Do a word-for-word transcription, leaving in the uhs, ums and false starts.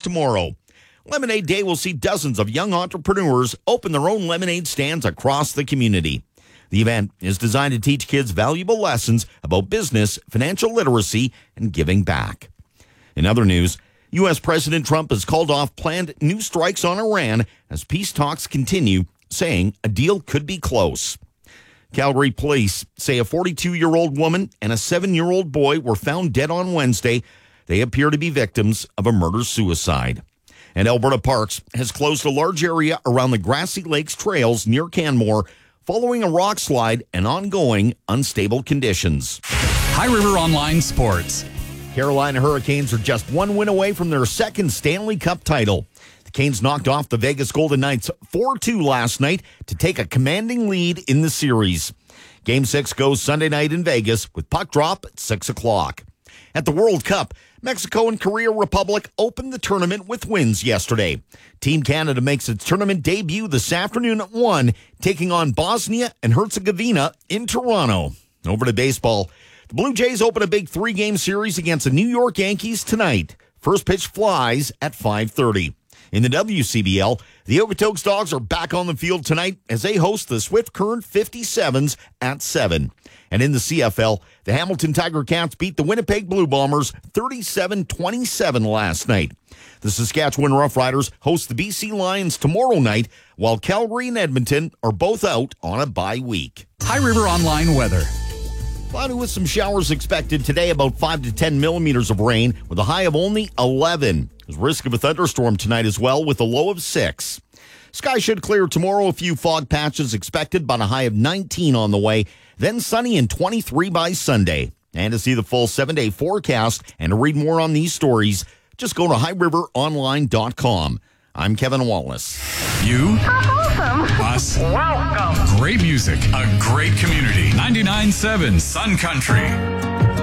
tomorrow. Lemonade Day will see dozens of young entrepreneurs open their own lemonade stands across the community. The event is designed to teach kids valuable lessons about business, financial literacy, and giving back. In other news, U S. President Trump has called off planned new strikes on Iran as peace talks continue, saying a deal could be close. Calgary police say a forty-two-year-old woman and a seven-year-old boy were found dead on Wednesday. They appear to be victims of a murder-suicide. And Alberta Parks has closed a large area around the Grassy Lakes trails near Canmore following a rock slide and ongoing unstable conditions. High River Online Sports. Carolina Hurricanes are just one win away from their second Stanley Cup title. The Canes knocked off the Vegas Golden Knights four two last night to take a commanding lead in the series. Game six goes Sunday night in Vegas with puck drop at six o'clock. At the World Cup, Mexico and Korea Republic opened the tournament with wins yesterday. Team Canada makes its tournament debut this afternoon at one, taking on Bosnia and Herzegovina in Toronto. Over to baseball. The Blue Jays open a big three-game series against the New York Yankees tonight. First pitch flies at five thirty. In the W C B L, the Okotoks Dogs are back on the field tonight as they host the Swift Current fifty-sevens at seven. And in the C F L, the Hamilton Tiger Cats beat the Winnipeg Blue Bombers thirty-seven twenty-seven last night. The Saskatchewan Roughriders host the B C Lions tomorrow night, while Calgary and Edmonton are both out on a bye week. High River Online weather. Cloudy with some showers expected today, about five to ten millimeters of rain, with a high of only eleven. There's risk of a thunderstorm tonight as well, with a low of six. Sky should clear tomorrow, a few fog patches expected, about a high of nineteen on the way. Then sunny and twenty-three by Sunday. And to see the full seven-day forecast and to read more on these stories, just go to high river online dot com. I'm Kevin Wallace. You. Awesome. Us. Welcome. Great music. A great community. ninety-nine point seven Sun Country.